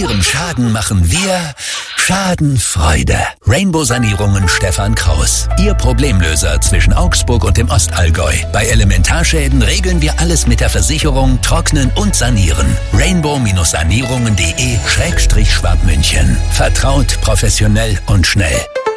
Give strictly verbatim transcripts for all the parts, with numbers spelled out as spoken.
Ihrem Schaden machen wir Schadenfreude. Rainbow Sanierungen Stefan Kraus. Ihr Problemlöser zwischen Augsburg und dem Ostallgäu. Bei Elementarschäden regeln wir alles mit der Versicherung, trocknen und sanieren. rainbow-sanierungen.de Schrägstrich Schwabmünchen. Vertraut, professionell und schnell.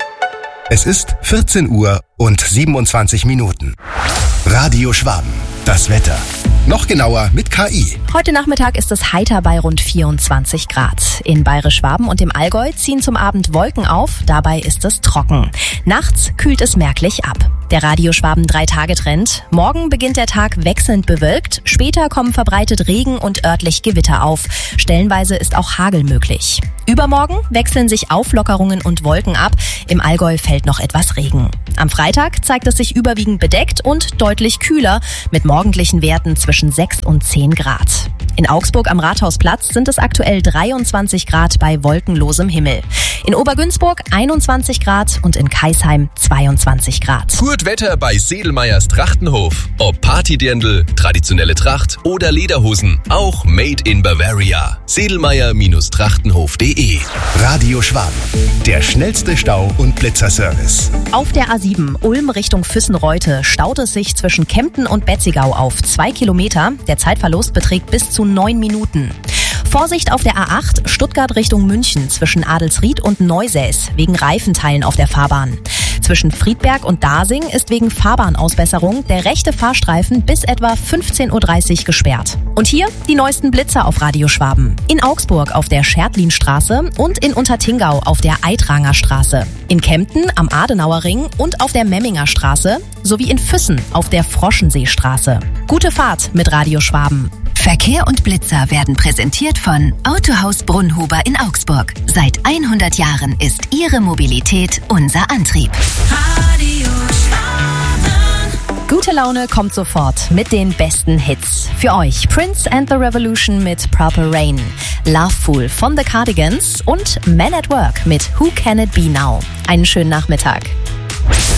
Es ist vierzehn Uhr und siebenundzwanzig Minuten. Radio Schwaben. Das Wetter. Noch genauer mit K I. Heute Nachmittag ist es heiter bei rund vierundzwanzig Grad. In Bayerisch-Schwaben und dem Allgäu ziehen zum Abend Wolken auf, dabei ist es trocken. Nachts kühlt es merklich ab. Der Radio Schwaben drei Tage Trend. Morgen beginnt der Tag wechselnd bewölkt, später kommen verbreitet Regen und örtlich Gewitter auf. Stellenweise ist auch Hagel möglich. Übermorgen wechseln sich Auflockerungen und Wolken ab. Im Allgäu fällt noch etwas Regen. Am Freitag zeigt es sich überwiegend bedeckt und deutlich kühler mit morgendlichen Werten zwischen sechs und zehn Grad. In Augsburg am Rathausplatz sind es aktuell dreiundzwanzig Grad bei wolkenlosem Himmel. In Obergünzburg einundzwanzig Grad und in Kaisheim zweiundzwanzig Grad. Gut Wetter bei Sedelmeyers Trachtenhof. Ob Partydirndl, traditionelle Tracht oder Lederhosen, auch made in Bavaria. Sedelmeyer-Trachtenhof punkt de. Radio Schwaben. Der schnellste Stau- und Blitzerservice. Auf der A sieben Ulm Richtung Füssen-Reute staut es sich zwischen Kempten und Betzigau auf zwei Kilometer. Der Zeitverlust beträgt bis zu neun Minuten. Vorsicht auf der A acht Stuttgart Richtung München zwischen Adelsried und Neusäß wegen Reifenteilen auf der Fahrbahn. Zwischen Friedberg und Dasing ist wegen Fahrbahnausbesserung der rechte Fahrstreifen bis etwa fünfzehn Uhr dreißig gesperrt. Und hier die neuesten Blitzer auf Radio Schwaben. In Augsburg auf der Schertlinstraße und in Untertingau auf der Eitranger Straße. In Kempten am Adenauer Ring und auf der Memminger Straße sowie in Füssen auf der Froschenseestraße. Gute Fahrt mit Radio Schwaben. Verkehr und Blitzer werden präsentiert von Autohaus Brunnhuber in Augsburg. Seit hundert Jahren ist Ihre Mobilität unser Antrieb. Radio Schwaben. Gute Laune kommt sofort mit den besten Hits. Für euch Prince and the Revolution mit Purple Rain, Loveful von The Cardigans und Men at Work mit Who Can It Be Now. Einen schönen Nachmittag.